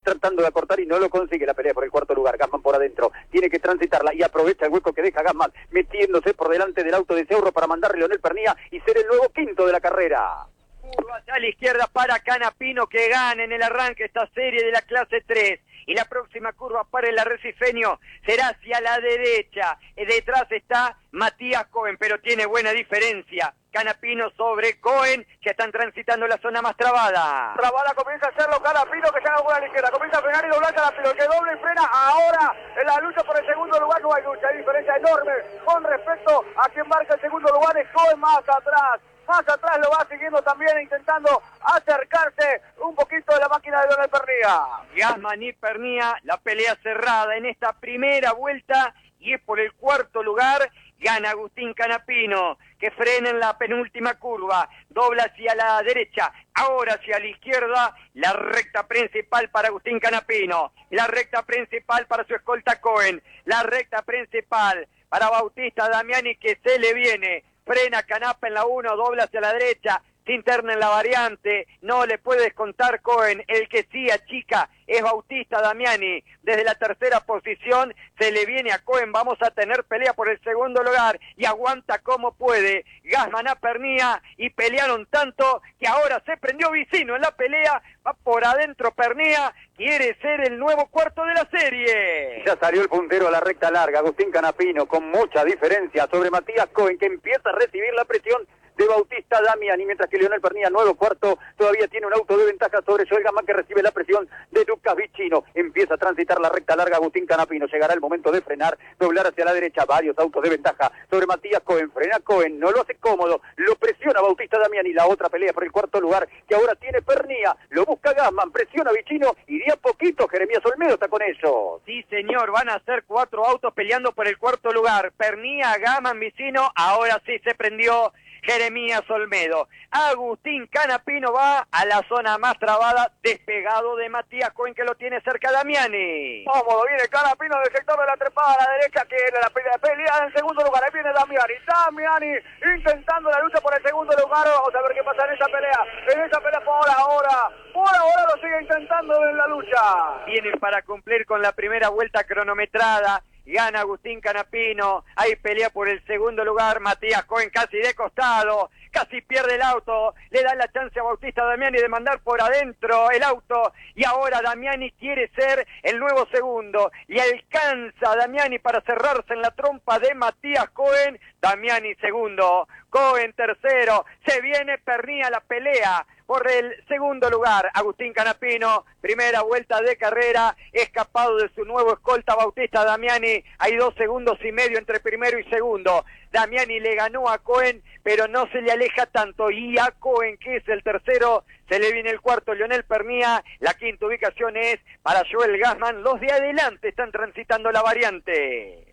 tratando de acortar y no lo consigue. La pelea por el cuarto lugar, Gassman por adentro, tiene que transitarla y aprovecha el hueco que deja Gassman, metiéndose por delante del auto de Cerro para mandar a Leonel Pernía y ser el nuevo quinto de la carrera. Curva hacia la izquierda para Canapino, que gana en el arranque esta serie de la clase 3. Y la próxima curva para el arrecifeño será hacia la derecha. Detrás está Matías Cohen, pero tiene buena diferencia. Canapino sobre Cohen, ya están transitando la zona más trabada. Trabada comienza a hacerlo Canapino, que se haga a la izquierda. Comienza a frenar y doblar Canapino, que doble y frena. Ahora en la lucha por el segundo lugar no hay lucha. Hay diferencia enorme con respecto a quien marca el segundo lugar. Es Cohen más atrás. Más atrás lo va siguiendo también, intentando acercarse un poquito de la máquina de Leonel Pernía. Gassman y Pernía, la pelea cerrada en esta primera vuelta, y es por el cuarto lugar. Gana Agustín Canapino, que frena en la penúltima curva, dobla hacia la derecha, ahora hacia la izquierda, la recta principal para Agustín Canapino, la recta principal para su escolta Cohen, la recta principal para Bautista Damiani, que se le viene. Frena Canapa en la 1, dobla hacia la derecha, se interna en la variante, no le puede descontar Cohen, el que sí achica es Bautista Damiani. Desde la tercera posición se le viene a Cohen, vamos a tener pelea por el segundo lugar y aguanta como puede Gassman a Pernía y pelearon tanto que ahora se prendió Vicino en la pelea, va por adentro Pernía, quiere ser el nuevo cuarto de la serie. Ya salió el puntero a la recta larga, Agustín Canapino, con mucha diferencia sobre Matías Cohen, que empieza a recibir la presión de Bautista Damiani, mientras que Leonel Pernía, nuevo cuarto, todavía tiene un auto de ventaja sobre Joel Gassman, que recibe la presión de Lucas Vicino. Empieza a transitar la recta larga Agustín Canapino, llegará el momento de frenar, doblar hacia la derecha, varios autos de ventaja sobre Matías Cohen, frena Cohen, no lo hace cómodo, lo presiona Bautista Damiani, la otra pelea por el cuarto lugar, que ahora tiene Pernía, lo busca Gassman, presiona Vicino, y de a poquito Jeremías Olmedo está con ellos. Sí señor, van a ser 4 autos peleando por el cuarto lugar, Pernía, Gassman, Vicino, ahora sí se prendió Jeremías Olmedo. Agustín Canapino va a la zona más trabada, despegado de Matías Cohen, que lo tiene cerca Damiani. Cómodo viene Canapino del sector de la trepada a la derecha, que es la pelea en segundo lugar. Ahí viene Damiani intentando la lucha por el segundo lugar. Vamos a ver qué pasa en esa pelea. En esa pelea por ahora lo sigue intentando en la lucha. Vienen para cumplir con la primera vuelta cronometrada. Gana Agustín Canapino, hay pelea por el segundo lugar, Matías Cohen casi de costado, casi pierde el auto, le da la chance a Bautista Damiani de mandar por adentro el auto, y ahora Damiani quiere ser el nuevo segundo, y alcanza Damiani para cerrarse en la trompa de Matías Cohen. Damiani segundo, Cohen tercero, se viene Pernía la pelea por el segundo lugar. Agustín Canapino, primera vuelta de carrera, escapado de su nuevo escolta Bautista Damiani, hay 2 segundos y medio entre primero y segundo. Damiani le ganó a Cohen, pero no se le aleja tanto, y a Cohen, que es el tercero, se le viene el cuarto, Leonel Pernía. La quinta ubicación es para Joel Gassman. Los de adelante están transitando la variante.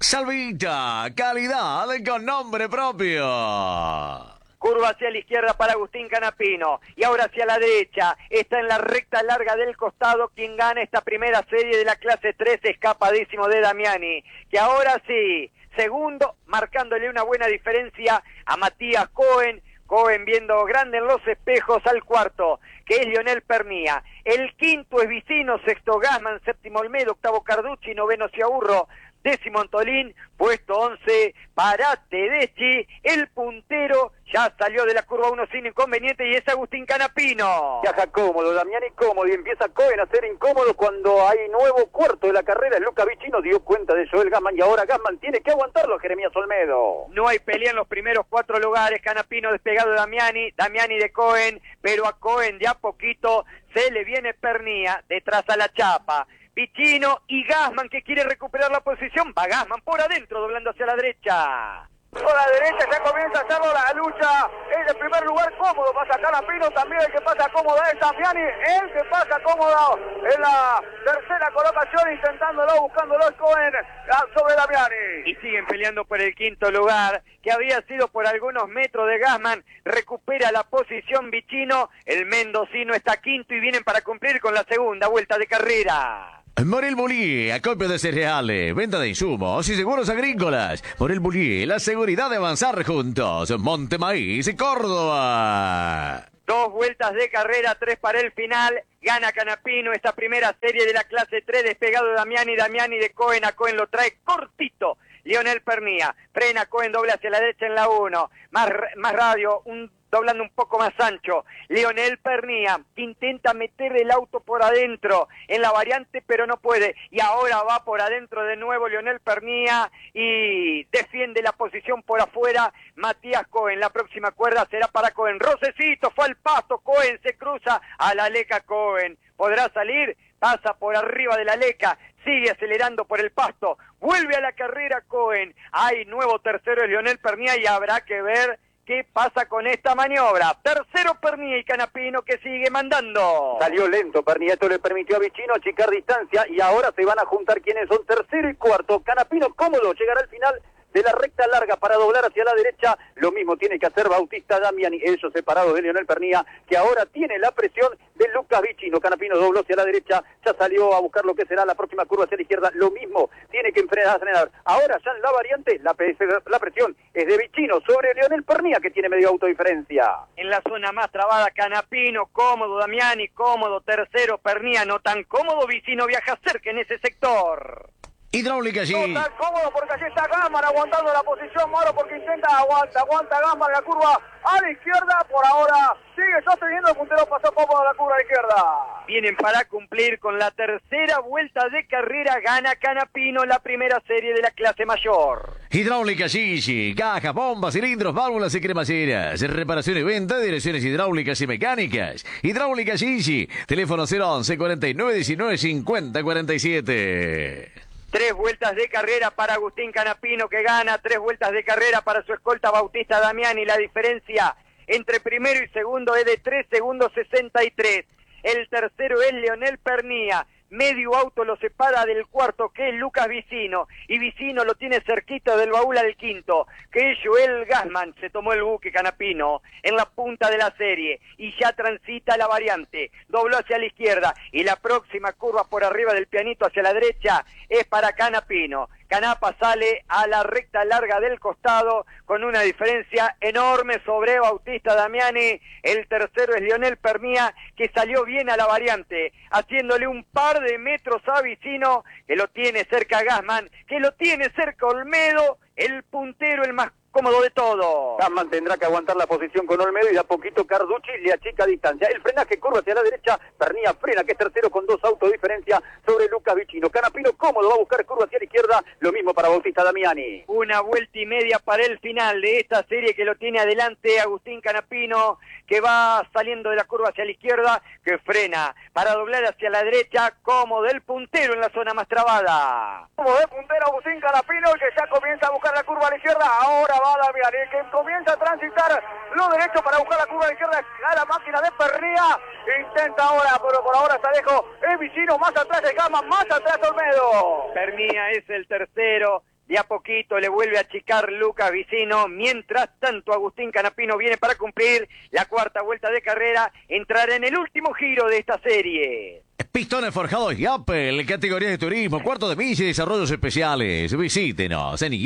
Salvita, calidad con nombre propio. Curva hacia la izquierda para Agustín Canapino, y ahora hacia la derecha, está en la recta larga del costado. Quien gana esta primera serie de la clase 3, escapadísimo de Damiani, que ahora sí, segundo, marcándole una buena diferencia a Matías Cohen. Cohen viendo grande en los espejos al cuarto, que es Leonel Pernía. El quinto es Vicino, sexto Gassman, séptimo Olmedo, octavo Carducci, noveno Ciaurro, décimo Antolín, puesto 11 para Tedeschi. El puntero ya salió de la curva 1 sin inconveniente, y es Agustín Canapino. Viaja cómodo, Damiani cómodo, y empieza Cohen a ser incómodo cuando hay nuevo cuarto de la carrera. Luca Vicino dio cuenta de Joel Gassman, y ahora Gassman tiene que aguantarlo a Jeremías Olmedo. No hay pelea en los primeros 4 lugares. Canapino despegado de Damiani de Cohen, pero a Cohen de a poquito se le viene Pernía detrás a la chapa. Vicino y Gassman, que quiere recuperar la posición. Va Gassman por adentro, doblando hacia la derecha. Por la derecha ya comienza a hacerlo la lucha. En el primer lugar cómodo pasa Canapino, también el que pasa cómodo es Damiani. El que pasa cómodo en la tercera colocación, intentándolo, buscándolo es Cohen sobre Damiani. Y siguen peleando por el quinto lugar, que había sido por algunos metros de Gassman. Recupera la posición Vicino, el mendocino está quinto, y vienen para cumplir con la segunda vuelta de carrera. Morel Bulí, acopio de cereales, venta de insumos y seguros agrícolas. Morel Bulí, la seguridad de avanzar juntos. Monte Maíz y Córdoba. 2 vueltas de carrera, 3 para el final. Gana Canapino esta primera serie de la clase 3, despegado de Damiani de Cohen. A Cohen lo trae cortito Lionel Pernía. Frena Cohen, doble hacia la derecha en la 1. Más radio, doblando un poco más ancho. Lionel Pernía, que intenta meter el auto por adentro en la variante, pero no puede. Y ahora va por adentro de nuevo Lionel Pernía y defiende la posición por afuera Matías Cohen. La próxima cuerda será para Cohen. Rosecito, fue al pasto, Cohen se cruza a la Leca Cohen. ¿Podrá salir? Pasa por arriba de la Leca, sigue acelerando por el pasto, vuelve a la carrera Cohen. Hay nuevo tercero de Lionel Pernía y habrá que ver qué pasa con esta maniobra. Tercero Pernía y Canapino que sigue mandando. Salió lento Pernía, esto le permitió a Vicino achicar distancia y ahora se van a juntar quienes son tercero y cuarto. Canapino cómodo, llegará al final de la recta larga para doblar hacia la derecha. Lo mismo tiene que hacer Bautista Damiani, ellos separados de Lionel Pernía, que ahora tiene la presión de Lucas Vicino. Canapino dobló hacia la derecha, ya salió a buscar lo que será la próxima curva hacia la izquierda. Lo mismo tiene que frenar. Ahora ya en la variante, la presión es de Vicino sobre Lionel Pernía, que tiene medio auto diferencia. En la zona más trabada, Canapino, cómodo, Damiani, cómodo, tercero, Pernía, no tan cómodo, Vicino viaja cerca en ese sector. Hidráulica allí. No tan cómodo porque allí está Gaman aguantando la posición, Mauro, porque aguanta Gaman la curva a la izquierda. Por ahora sigue sosteniendo el puntero, pasó cómodo la curva a la izquierda. Vienen para cumplir con la tercera vuelta de carrera. Gana Canapino la primera serie de la clase mayor. Hidráulica Gigi, cajas, bombas, cilindros, válvulas y cremaceras, reparación y venta de direcciones hidráulicas y mecánicas. Hidráulica Gigi, teléfono 011 49 19 50 47. 3 vueltas de carrera para Agustín Canapino que gana, 3 vueltas de carrera para su escolta Bautista Damiani. La diferencia entre primero y segundo es de 3 segundos 63. El tercero es Lionel Pernía. Medio auto lo separa del cuarto, que es Lucas Vicino, y Vicino lo tiene cerquita del baúl al quinto, que es Joel Gassman. Se tomó el buque Canapino en la punta de la serie y ya transita la variante, dobló hacia la izquierda y la próxima curva por arriba del pianito hacia la derecha es para Canapino. Canapa sale a la recta larga del costado con una diferencia enorme sobre Bautista Damiani. El tercero es Lionel Pernía, que salió bien a la variante, haciéndole un par de metros a Vicino, que lo tiene cerca Gassman, que lo tiene cerca Olmedo, el puntero, el más cómodo de todo. Gassman tendrá que aguantar la posición con Olmedo y de a poquito Carducci le achica distancia. El frenaje curva hacia la derecha, Pernía frena, que es tercero con 2 autos de diferencia sobre Lucas Vicino. Canapino cómodo, va a buscar curva hacia la izquierda, lo mismo para Bautista Damiani. Una vuelta y media para el final de esta serie que lo tiene adelante Agustín Canapino, que va saliendo de la curva hacia la izquierda, que frena para doblar hacia la derecha, como del puntero en la zona más trabada. Como de puntero Agustín Canapino, que ya comienza a buscar la curva a la izquierda. Ahora va Damiani, el que comienza a transitar lo derecho para buscar la curva a la izquierda, a la máquina de Pernía. Intenta ahora, pero por ahora está lejos. Es Vicino, más atrás de Gassman, más atrás Olmedo. Pernía es el tercero. De a poquito le vuelve a achicar Lucas Vicino. Mientras tanto, Agustín Canapino viene para cumplir la cuarta vuelta de carrera. Entrará en el último giro de esta serie. Pistones forjados Yapel, categoría de turismo, cuarto de milla y desarrollos especiales. Visítenos en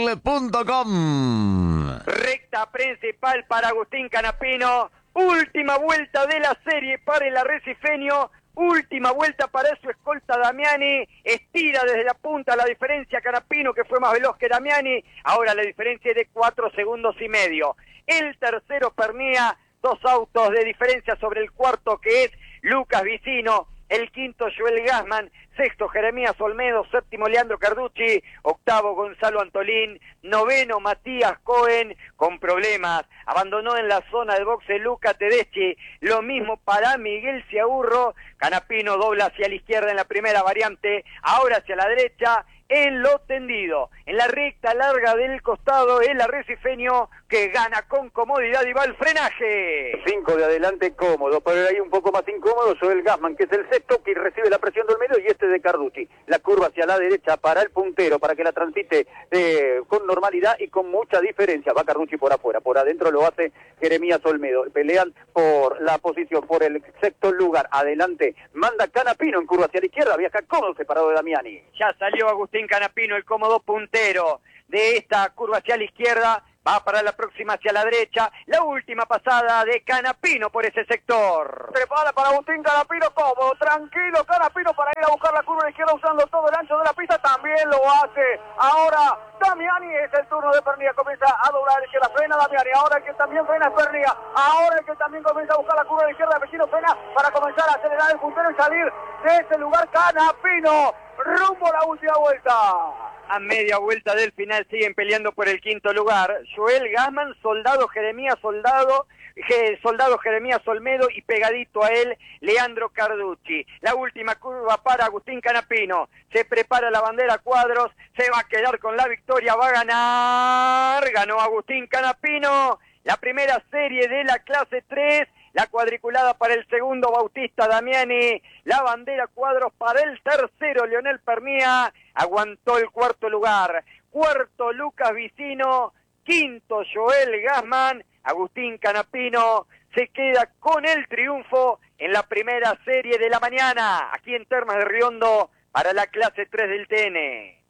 yapel.com. Recta principal para Agustín Canapino. Última vuelta de la serie para el arrecifeño. Última vuelta para su escolta Damiani. Estira desde la punta la diferencia Canapino, que fue más veloz que Damiani. Ahora la diferencia es de 4 segundos y medio. El tercero Pernía, 2 autos de diferencia sobre el cuarto, que es Lucas Vicino. El quinto Joel Gassman, sexto Jeremías Olmedo, séptimo Leandro Carducci, octavo Gonzalo Antolín, noveno Matías Cohen, con problemas, abandonó en la zona de boxe Luca Tedeschi. Lo mismo para Miguel Ciaurro. Canapino dobla hacia la izquierda en la primera variante, ahora hacia la derecha en lo tendido. En la recta larga del costado el arrecifeño, que gana con comodidad y va al frenaje. 5 de adelante cómodo, pero ahí un poco más incómodo Joel Gassman, que es el sexto, que recibe la presión del medio, y este de Carducci. La curva hacia la derecha para el puntero, para que la transite con normalidad y con mucha diferencia. Va Carducci por afuera, por adentro lo hace Jeremías Olmedo. Pelean por la posición, por el sexto lugar. Adelante manda Canapino en curva hacia la izquierda, viaja cómodo separado de Damiani. Ya salió Agustín Canapino, el cómodo puntero de esta curva hacia la izquierda. Va para la próxima hacia la derecha. La última pasada de Canapino por ese sector. Prepara para Agustín Canapino, cómodo, tranquilo Canapino para ir a buscar la curva de izquierda usando todo el ancho de la pista. También lo hace ahora Damiani. Es el turno de Pernía. Comienza a doblar a izquierda. Frena Damiani. Ahora el que también frena es Pernía. Ahora el que también comienza a buscar la curva de izquierda. Vecino frena para comenzar a acelerar el puntero y salir de ese lugar. Canapino rumbo a la última vuelta. A media vuelta del final siguen peleando por el quinto lugar. Joel Gassman, Soldado Jeremías Olmedo y pegadito a él Leandro Carducci. La última curva para Agustín Canapino. Se prepara la bandera cuadros. Se va a quedar con la victoria. Va a ganar. Ganó Agustín Canapino. La primera serie de la clase 3. La cuadriculada para el segundo, Bautista Damiani. La bandera cuadros para el tercero, Leonel Pernía. Aguantó el cuarto lugar. Cuarto, Lucas Vicino. Quinto, Joel Gassman. Agustín Canapino se queda con el triunfo en la primera serie de la mañana. Aquí en Termas de Riondo para la clase 3 del TN.